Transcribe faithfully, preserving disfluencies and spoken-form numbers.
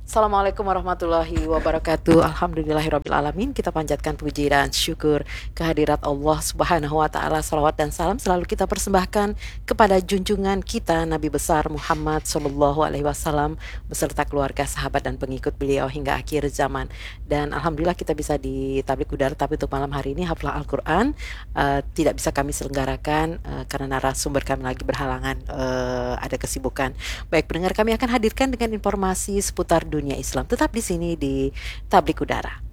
Assalamualaikum warahmatullahi wabarakatuh. Alhamdulillahirrabbilalamin. Kita panjatkan puji dan syukur kehadirat Allah subhanahu wa ta'ala. Salawat dan salam selalu kita persembahkan kepada junjungan kita Nabi besar Muhammad sallallahu alaihi wasallam beserta keluarga, sahabat dan pengikut beliau hingga akhir zaman. Dan Alhamdulillah kita bisa di tablik udara, tapi untuk malam hari ini haflah Al-Quran uh, tidak bisa kami selenggarakan uh, karena narasumber kami lagi berhalangan, uh, ada kesibukan. Baik pendengar, kami akan hadirkan dengan informasi seputar dunia Islam tetap di sini di Tablik Udara.